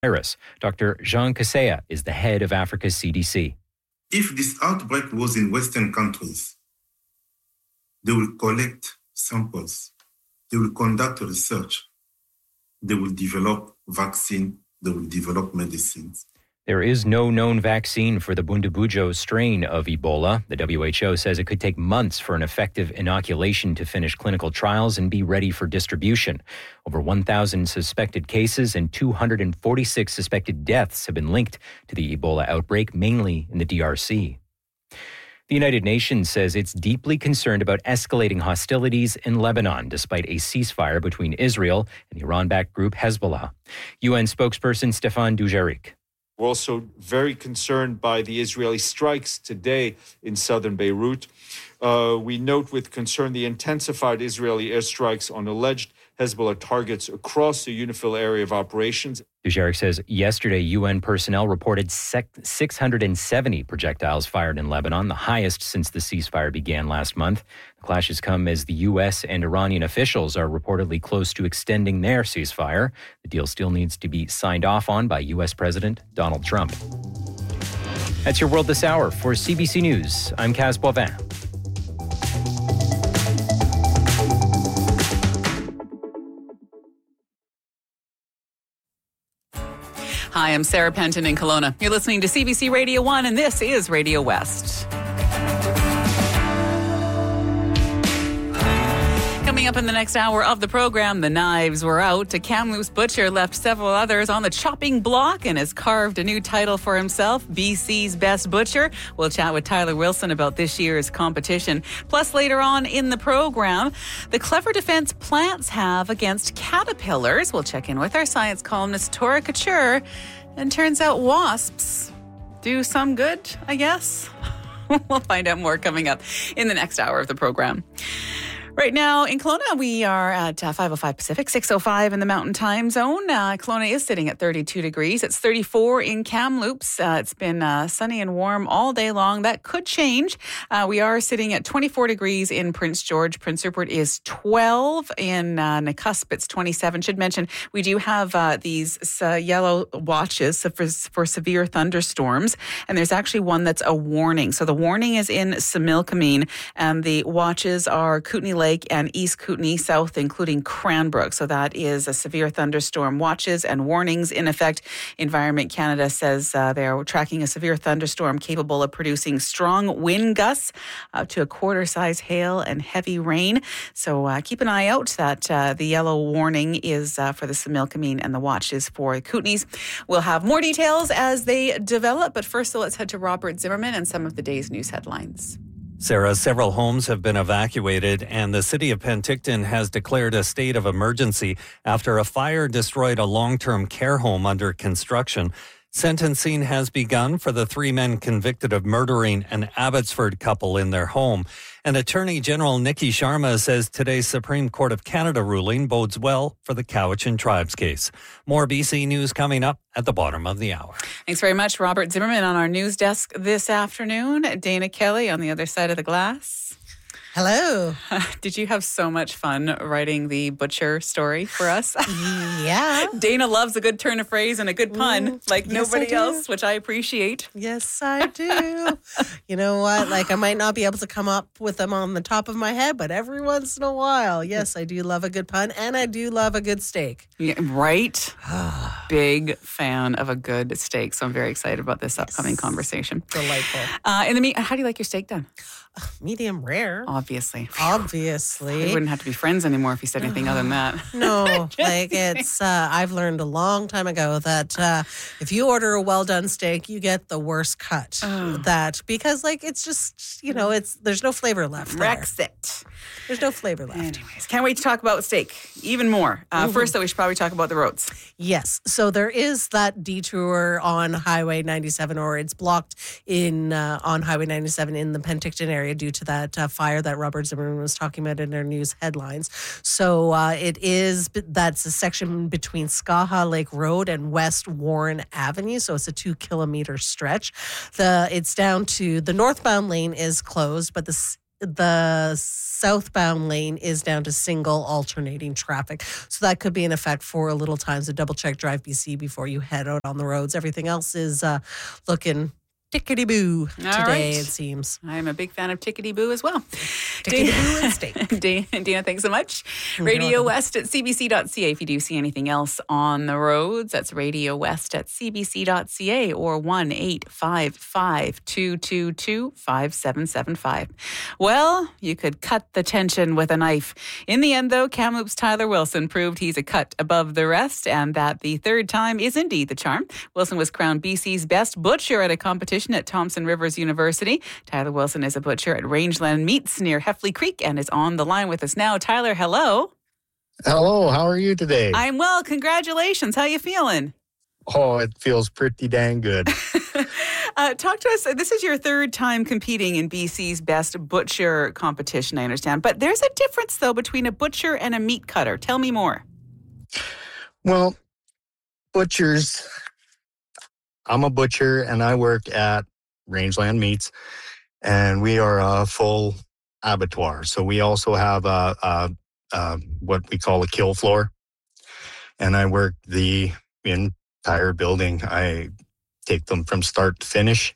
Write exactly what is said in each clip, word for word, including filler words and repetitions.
virus. Doctor Jean Kaseya is the head of Africa's C D C. If this outbreak was in Western countries, they will collect samples, they will conduct research, they will develop vaccine, they will develop medicines. There is no known vaccine for the Bundibugyo strain of Ebola. The W H O says it could take months for an effective inoculation to finish clinical trials and be ready for distribution. Over one thousand suspected cases and two hundred forty-six suspected deaths have been linked to the Ebola outbreak, mainly in the D R C. The United Nations says it's deeply concerned about escalating hostilities in Lebanon, despite a ceasefire between Israel and the Iran-backed group Hezbollah. U N spokesperson Stefan Dujarric. We're also very concerned by the Israeli strikes today in southern Beirut. Uh, we note with concern the intensified Israeli airstrikes on alleged Hezbollah targets across the UNIFIL area of operations. Dujarric says yesterday U N personnel reported six hundred seventy projectiles fired in Lebanon, the highest since the ceasefire began last month. The clashes come as the U S and Iranian officials are reportedly close to extending their ceasefire. The deal still needs to be signed off on by U S President Donald Trump. That's your World This Hour. For C B C News, I'm Kaz Boivin. Hi, I'm Sarah Penton in Kelowna. You're listening to C B C Radio one, and this is Radio West. Coming up in the next hour of the program, the knives were out. A Kamloops butcher left several others on the chopping block and has carved a new title for himself, B C's Best Butcher. We'll chat with Tyler Wilson about this year's competition. Plus, later on in the program, the clever defense plants have against caterpillars. We'll check in with our science columnist, Tora Couture. And turns out wasps do some good, I guess. We'll find out more coming up in the next hour of the program. Right now in Kelowna, we are at uh, five oh five Pacific, six oh five in the Mountain Time Zone. Uh, Kelowna is sitting at thirty-two degrees. It's thirty-four in Kamloops. Uh, it's been uh, sunny and warm all day long. That could change. Uh, we are sitting at twenty-four degrees in Prince George. Prince Rupert is twelve. In uh, Nakusp, it's twenty-seven. Should mention, we do have uh, these uh, yellow watches for, for severe thunderstorms, and there's actually one that's a warning. So the warning is in Similkameen, and the watches are Kootenay Lake and East Kootenay South, including Cranbrook. So that is a severe thunderstorm watches and warnings in effect. Environment Canada says uh, they're tracking a severe thunderstorm capable of producing strong wind gusts up to a quarter size hail and heavy rain. So uh, keep an eye out that uh, the yellow warning is uh, for the Similkameen and the watch is for Kootenays. We'll have more details as they develop. But first, so let's head to Robert Zimmerman and some of the day's news headlines. Sarah, several homes have been evacuated, and the city of Penticton has declared a state of emergency after a fire destroyed a long-term care home under construction. Sentencing has begun for the three men convicted of murdering an Abbotsford couple in their home. And Attorney General Nikki Sharma says today's Supreme Court of Canada ruling bodes well for the Cowichan Tribes case. More B C News coming up at the bottom of the hour. Thanks very much, Robert Zimmerman, on our news desk this afternoon. Dana Kelly on the other side of the glass. Hello. Did you have so much fun writing the butcher story for us? Yeah. Dana loves a good turn of phrase and a good pun, mm, like yes, nobody else, which I appreciate. Yes, I do. You know what? Like, I might not be able to come up with them on the top of my head, but every once in a while, yes, I do love a good pun, and I do love a good steak. Yeah, right? Big fan of a good steak, so I'm very excited about this upcoming yes. conversation. Delightful. Uh, in the mean, how do you like your steak done? Uh, medium rare. Obviously. Obviously. We wouldn't have to be friends anymore if you said anything other than that. No, like it's, uh, I've learned a long time ago that uh, if you order a well-done steak, you get the worst cut. Oh. That, because like it's just, you know, it's there's no flavor left there. Wrecks it. There's no flavor left. Anyways, can't wait to talk about steak even more. Uh, mm-hmm. First, though, we should probably talk about the roads. Yes. So there is that detour on Highway ninety-seven, or it's blocked in uh, on Highway ninety-seven in the Penticton area due to that uh, fire that Robert Zimmerman was talking about in our news headlines. So uh, it is, that's a section between Skaha Lake Road and West Warren Avenue. So it's a two kilometer stretch. The It's down to the northbound lane is closed, but the the southbound lane is down to single alternating traffic. So that could be in effect for a little time. So double check Drive B C before you head out on the roads. Everything else is uh, looking tickety-boo today, right. it seems. I'm a big fan of tickety-boo as well. Tickety-boo and steak. Dana, thanks so much. Radio West at c b c dot c a if you do see anything else on the roads. That's Radio West at c b c dot c a or one eight five five, two two two, five seven seven five. Well, you could cut the tension with a knife. In the end, though, Kamloops' Tyler Wilson proved he's a cut above the rest and that the third time is indeed the charm. Wilson was crowned B C's best butcher at a competition at Thompson Rivers University. Tyler Wilson is a butcher at Rangeland Meats near Heffley Creek and is on the line with us now. Tyler, hello. Hello, how are you today? I'm well. Congratulations. How you feeling? Oh, it feels pretty dang good. uh, talk to us. This is your third time competing in B C's best butcher competition, I understand. But there's a difference, though, between a butcher and a meat cutter. Tell me more. Well, butchers... I'm a butcher and I work at Rangeland Meats, and we are a full abattoir. So we also have a, a, a what we call a kill floor, and I work the entire building. I take them from start to finish.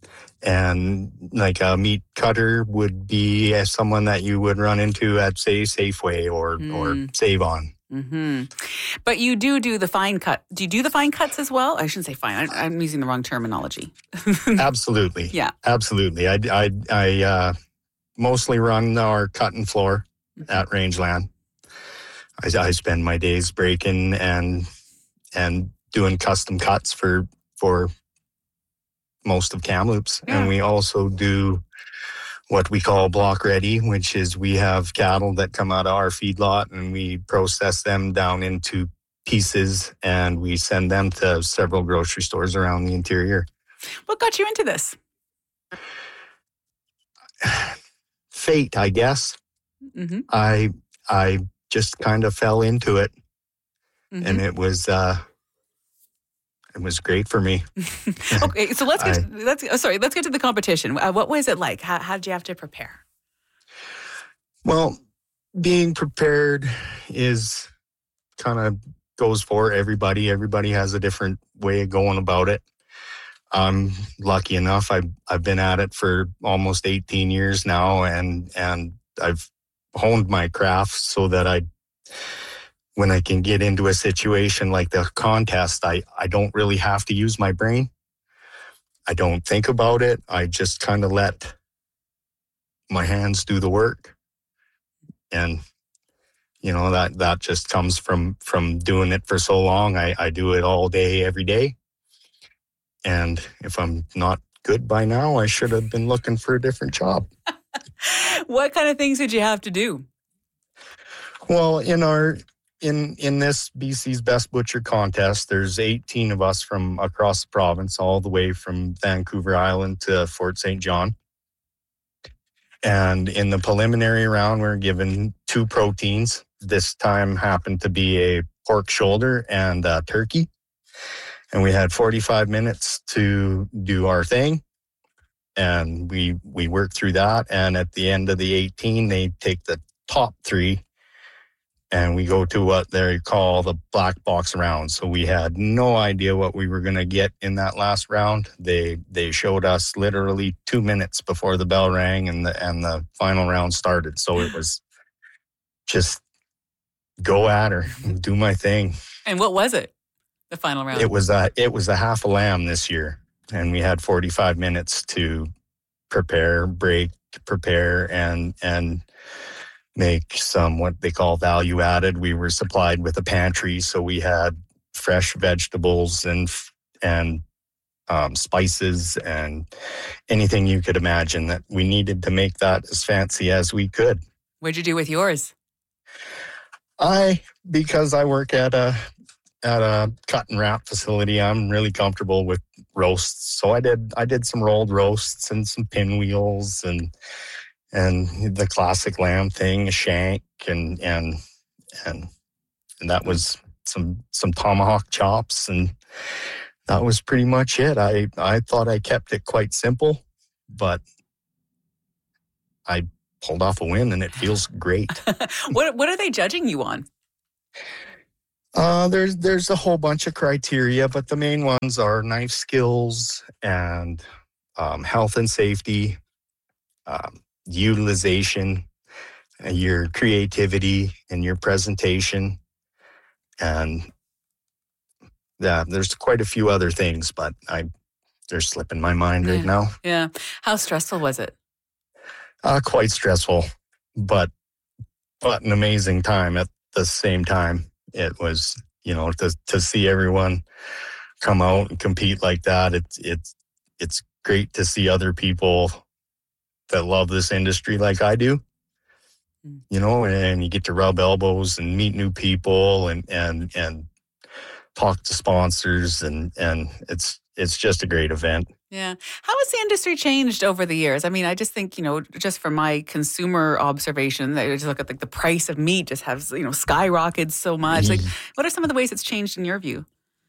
And like a meat cutter would be as someone that you would run into at, say, Safeway or mm. or Save-On. Mm-hmm. But you do do the fine cut. Do you do the fine cuts as well? I shouldn't say fine. I, I'm using the wrong terminology. Absolutely. Yeah. Absolutely. I, I, I uh, mostly run our cutting floor mm-hmm. at Rangeland. I, I spend my days breaking and and doing custom cuts for for most of Kamloops. Yeah. And we also do what we call block ready, which is we have cattle that come out of our feedlot and we process them down into pieces and we send them to several grocery stores around the interior. What got you into this? Fate, I guess. Mm-hmm. I I just kind of fell into it, mm-hmm. and it was uh, it was great for me. Okay, so let's get I, to, let's oh, sorry, let's get to the competition. Uh, what was it like? How how did you have to prepare? Well, being prepared is kind of goes for everybody. Everybody has a different way of going about it. I'm lucky enough. I've I've been at it for almost eighteen years now, and and I've honed my craft so that I, when I can get into a situation like the contest, I, I don't really have to use my brain. I don't think about it. I just kind of let my hands do the work. And, you know, that, that just comes from, from doing it for so long. I, I do it all day, every day. And if I'm not good by now, I should have been looking for a different job. What kind of things did you have to do? Well, in our in in this B C's Best Butcher contest, there's eighteen of us from across the province, all the way from Vancouver Island to Fort Saint John. And in the preliminary round, we're given two proteins. This time happened to be a pork shoulder and a turkey. And we had forty-five minutes to do our thing. And we we worked through that. And at the end of the eighteen, they take the top three and we go to what they call the black box round. So we had no idea what we were going to get in that last round. They they showed us literally two minutes before the bell rang and the and the final round started. So it was just go at her, do my thing. And what was it? The final round? It was a it was a half a lamb this year. And we had forty-five minutes to prepare, break, prepare, and and make some what they call value added. We were supplied with a pantry, so we had fresh vegetables and and um, spices and anything you could imagine that we needed to make that as fancy as we could. What'd you do with yours? I, because I work at a at a cut and wrap facility, I'm really comfortable with roasts. So I did I did some rolled roasts and some pinwheels and and the classic lamb thing, a shank and and and and that was some some tomahawk chops, and that was pretty much it. I I thought I kept it quite simple, but I pulled off a win, and it feels great. what What are they judging you on? Uh, there's there's a whole bunch of criteria, but the main ones are knife skills and um, health and safety, um, utilization, and your creativity and your presentation, and yeah, there's quite a few other things, but I they're slipping my mind Yeah. right now. Yeah. How stressful was it? Uh, quite stressful, but but an amazing time at the same time. It was, you know, to to see everyone come out and compete like that. It's it's it's great to see other people that love this industry like I do. Mm. You know, and you get to rub elbows and meet new people and and and talk to sponsors, and and it's it's just a great event. Yeah. How has the industry changed over the years? I mean, I just think, you know, just from my consumer observation, I just look at like the price of meat just has, you know, skyrocketed so much. Like, what are some of the ways it's changed in your view?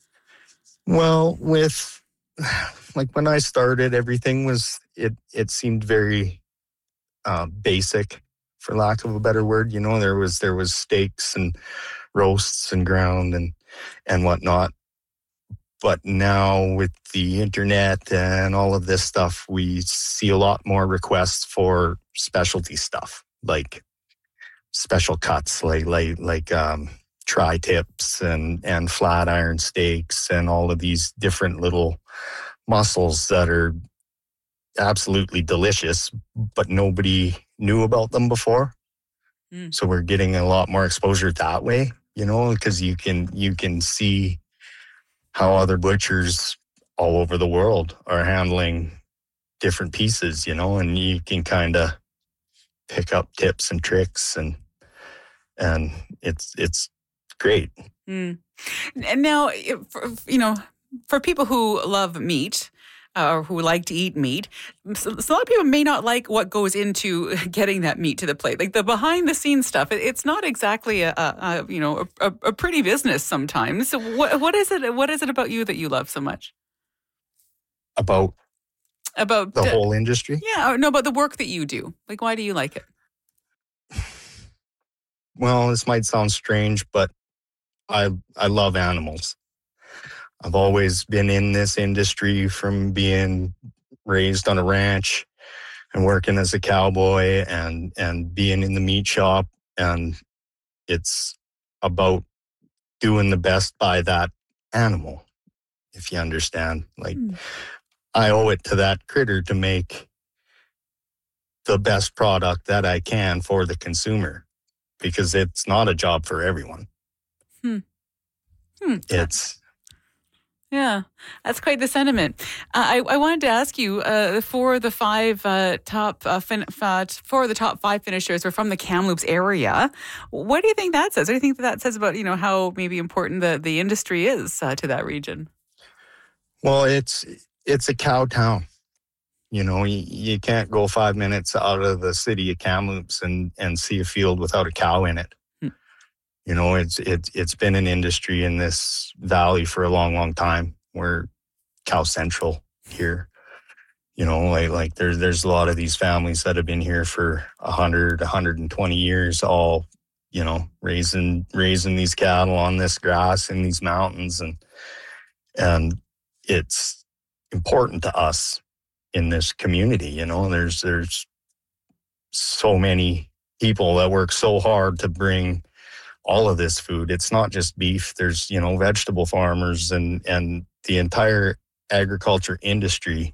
Well, with like when I started, everything was it it seemed very uh, basic, for lack of a better word. You know, there was there was steaks and roasts and ground and and whatnot. But now with the internet and all of this stuff, we see a lot more requests for specialty stuff, like special cuts, like like like um, tri-tips and and flat iron steaks and all of these different little muscles that are absolutely delicious, but nobody knew about them before. Mm. So we're getting a lot more exposure that way, you know, because you can you can see how other butchers all over the world are handling different pieces, you know, and you can kind of pick up tips and tricks, and and it's it's great. Mm. And now, for, you know, for people who love meat, uh, or who like to eat meat, so, so a lot of people may not like what goes into getting that meat to the plate, like the behind the scenes stuff. It, it's not exactly a, a, a you know a, a pretty business sometimes. So what what is it? What is it about you that you love so much? About About the uh, whole industry? Yeah, or no, about the work that you do. Like, why do you like it? Well, this might sound strange, but I I love animals. I've always been in this industry from being raised on a ranch and working as a cowboy and, and being in the meat shop. And it's about doing the best by that animal, if you understand. Like, Mm. I owe it to that critter to make the best product that I can for the consumer, because it's not a job for everyone. Hmm. Hmm. It's Yeah, that's quite the sentiment. Uh, I, I wanted to ask you, uh, for the five uh, top uh, fin- uh, for the top five finishers were from the Kamloops area. What do you think that says? What do you think that, that says about, you know, how maybe important the, the industry is uh, to that region? Well, it's it's a cow town. You know, you, you can't go five minutes out of the city of Kamloops and, and see a field without a cow in it. Hmm. You know, it's it's it's been an industry in this valley for a long, long time. We're cow central here. You know, like like there's there's a lot of these families that have been here for a hundred, a hundred and twenty years, all, you know, raising raising these cattle on this grass in these mountains, and and it's important to us in this community. You know, there's there's so many people that work so hard to bring all of this food. It's not just beef. There's, you know, vegetable farmers, and and the entire agriculture industry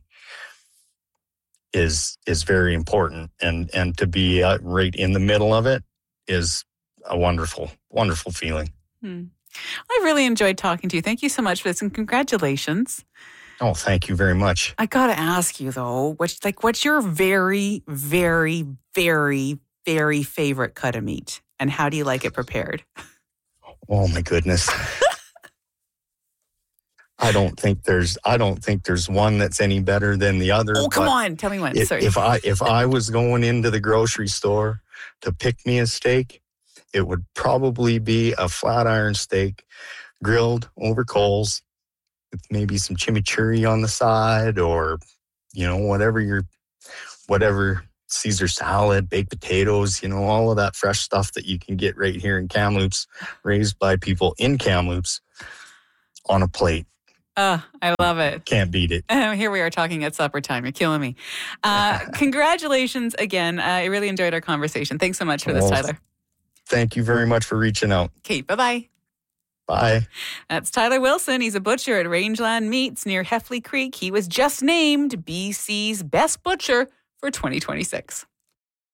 is is very important, and and to be uh, right in the middle of it is a wonderful, wonderful feeling. Hmm. I really enjoyed talking to you. Thank you so much for this, and congratulations. Oh, thank you very much. I gotta ask you though, what's like, what's your very, very, very, very favorite cut of meat, and how do you like it prepared? Oh my goodness. I don't think there's I don't think there's one that's any better than the other. Oh, come but on, tell me one. If, Sorry. if I if I was going into the grocery store to pick me a steak, it would probably be a flat iron steak grilled over coals with maybe some chimichurri on the side, or, you know, whatever your whatever Caesar salad, baked potatoes, you know, all of that fresh stuff that you can get right here in Kamloops, raised by people in Kamloops on a plate. Oh, I love it. Can't beat it. Uh, here we are talking at supper time. You're killing me. Uh, congratulations again. Uh, I really enjoyed our conversation. Thanks so much for this, Well, Tyler. Thank you very much for reaching out. Okay, bye-bye. Bye. That's Tyler Wilson. He's a butcher at Rangeland Meats near Heffley Creek. He was just named B C's Best Butcher for twenty twenty-six.